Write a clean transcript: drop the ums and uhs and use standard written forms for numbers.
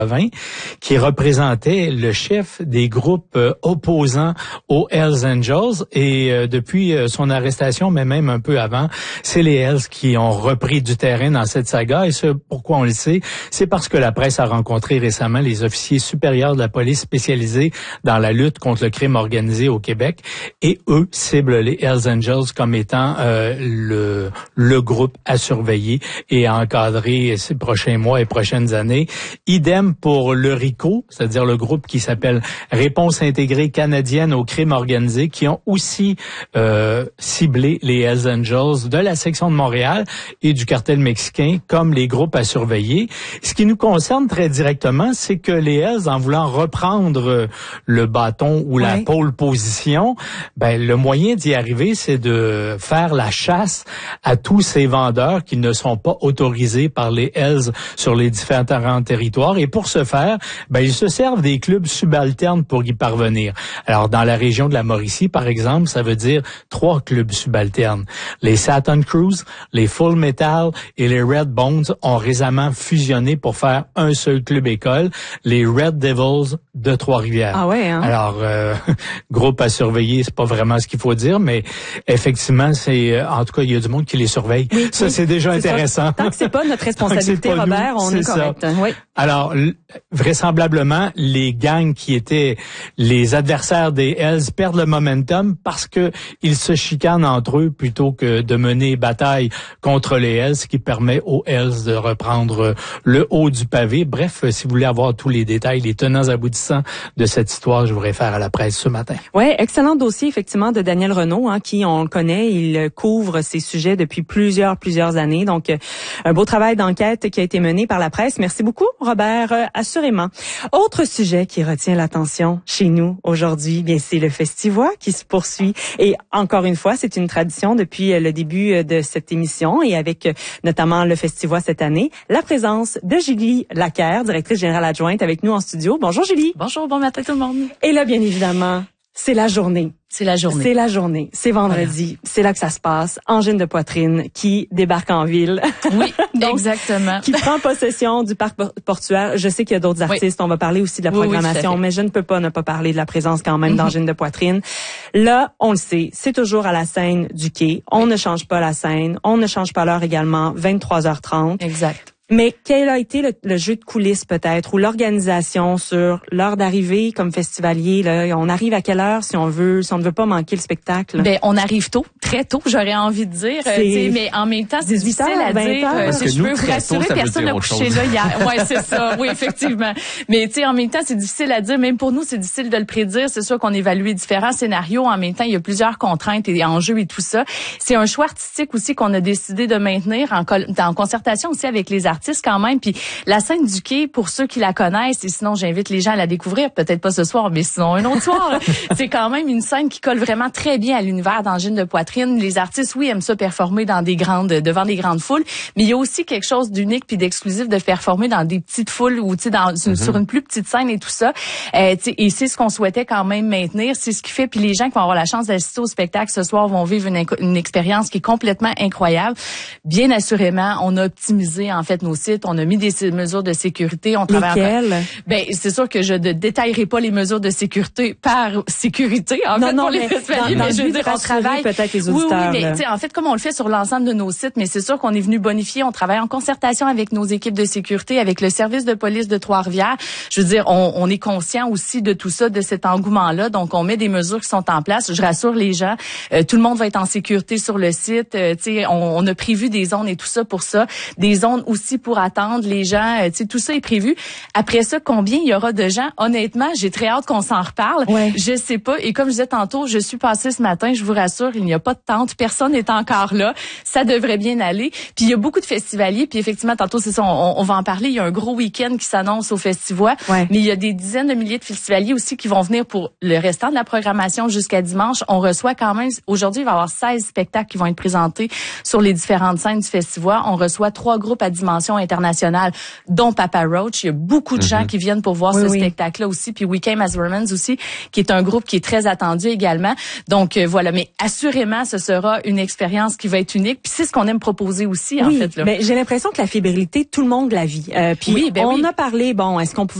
qui représentait le chef des groupes opposants aux Hells Angels. Et depuis son arrestation, mais même un peu avant, c'est les Hells qui ont repris du terrain dans cette saga. Et ce, pourquoi on le sait, c'est parce que la presse a rencontré récemment les officiers supérieurs de la police spécialisés dans la lutte contre le crime organisé au Québec. Et eux ciblent les Hells Angels comme étant le groupe à surveiller et à encadrer ces prochains mois et prochaines années. Idem pour le RICO, c'est-à-dire le groupe qui s'appelle Réponse intégrée canadienne au crime organisé, qui ont aussi ciblé les Hells Angels de la section de Montréal et du cartel mexicain comme les groupes à surveiller. Ce qui nous concerne très directement, c'est que les Hells, en voulant reprendre le bâton ou la pole position, le moyen d'y arriver, c'est de faire la chasse à tous ces vendeurs qui ne sont pas autorisés par les Hells sur les différents territoires. Et pour ce faire, ils se servent des clubs subalternes pour y parvenir. Alors, dans la région de la Mauricie, par exemple, ça veut dire 3 clubs subalternes. Les Saturn Cruise, les Full Metal et les Red Bones ont récemment fusionné pour faire un seul club école, les Red Devils de Trois-Rivières. Ah ouais, hein? Alors, groupe à surveiller, c'est pas vraiment ce qu'il faut dire, mais effectivement, en tout cas, il y a du monde qui les surveille. Oui, ça, c'est déjà intéressant. Ça. Tant que c'est pas notre responsabilité, Robert, on est correct. Oui. Alors, vraisemblablement, les gangs qui étaient les adversaires des Hells perdent le momentum parce que ils se chicanent entre eux plutôt que de mener bataille contre les Hells, ce qui permet aux Hells de reprendre le haut du pavé. Bref, si vous voulez avoir tous les détails, les tenants aboutissants de cette histoire, je vous réfère à la presse ce matin. Ouais, excellent dossier effectivement de Daniel Renaud, qui on le connaît, il couvre ces sujets depuis plusieurs années. Donc, un beau travail d'enquête qui a été mené par la presse. Merci beaucoup, Robert, assurément. Autre sujet qui retient l'attention chez nous aujourd'hui, bien c'est le Festivois qui se poursuit. Et encore une fois, c'est une tradition depuis le début de cette émission et avec notamment le Festivois cette année, la présence de Julie Laquer, directrice générale adjointe avec nous en studio. Bonjour Julie. Bonjour, bon matin tout le monde. Et là, bien évidemment, c'est la journée. C'est la journée. C'est la journée. C'est vendredi. Voilà. C'est là que ça se passe. Angine de Poitrine qui débarque en ville. Oui, donc, exactement. Qui prend possession du parc portuaire. Je sais qu'il y a d'autres artistes. Oui. On va parler aussi de la programmation, mais je ne peux pas ne pas parler de la présence quand même d'Angine de Poitrine. Là, on le sait, c'est toujours à la scène du quai. On ne change pas la scène. On ne change pas l'heure également. 23h30. Exact. Mais quel a été le jeu de coulisses peut-être ou l'organisation sur l'heure d'arrivée comme festivalier là, on arrive à quelle heure si on ne veut pas manquer le spectacle? On arrive tôt, très tôt, j'aurais envie de dire, mais en même temps c'est difficile à dire. Si je peux vous rassurer, personne n'a couché là hier. Ouais, c'est ça. Oui, effectivement. Mais tu sais en même temps, c'est difficile à dire, même pour nous, c'est difficile de le prédire. C'est sûr qu'on évalue différents scénarios en même temps, il y a plusieurs contraintes et enjeux et tout ça. C'est un choix artistique aussi qu'on a décidé de maintenir en concertation aussi avec les artistes quand même. Puis la scène du quai, pour ceux qui la connaissent, et sinon j'invite les gens à la découvrir, peut-être pas ce soir, mais sinon un autre soir. C'est quand même une scène qui colle vraiment très bien à l'univers d'Angine de Poitrine. Les artistes, oui, aiment ça performer devant des grandes foules, mais il y a aussi quelque chose d'unique puis d'exclusif de performer dans des petites foules ou tu sais sur une plus petite scène et tout ça. Et c'est ce qu'on souhaitait quand même maintenir. C'est ce qui fait. Puis les gens qui vont avoir la chance d'assister au spectacle ce soir vont vivre une expérience qui est complètement incroyable. Bien assurément, on a optimisé en fait nos sites, on a mis des mesures de sécurité, on travaille. Lesquelles? C'est sûr que je ne détaillerai pas les mesures de sécurité par sécurité pour les festivaliers, mais je veux dire on travaille peut-être les auditeurs. Oui, mais en fait comme on le fait sur l'ensemble de nos sites, mais c'est sûr qu'on est venu bonifier, on travaille en concertation avec nos équipes de sécurité, avec le service de police de Trois-Rivières. Je veux dire on est conscient aussi de tout ça, de cet engouement-là, donc on met des mesures qui sont en place. Je rassure les gens, tout le monde va être en sécurité sur le site. On a prévu des zones et tout ça pour ça, des zones aussi pour attendre les gens, tout ça est prévu. Après ça, combien il y aura de gens? Honnêtement, j'ai très hâte qu'on s'en reparle. Ouais. Je sais pas. Et comme je disais tantôt, je suis passée ce matin, je vous rassure, il n'y a pas de tente, personne n'est encore là. Ça devrait bien aller. Puis il y a beaucoup de festivaliers, puis effectivement, tantôt, c'est ça, on va en parler. Il y a un gros week-end qui s'annonce au Festivois. Ouais. Mais il y a des dizaines de milliers de festivaliers aussi qui vont venir pour le restant de la programmation jusqu'à dimanche. On reçoit quand même, aujourd'hui, il va y avoir 16 spectacles qui vont être présentés sur les différentes scènes du Festivois. On reçoit 3 groupes à dimension dimension internationale, dont Papa Roach. Il y a beaucoup de gens qui viennent pour voir ce spectacle-là aussi. Puis We Came as Romans aussi, qui est un groupe qui est très attendu également. Donc voilà, mais assurément, ce sera une expérience qui va être unique. Puis c'est ce qu'on aime proposer aussi, en fait. Là. Ben, j'ai l'impression que la fébrilité, tout le monde la vit. Puis on a parlé, est-ce qu'on pouvait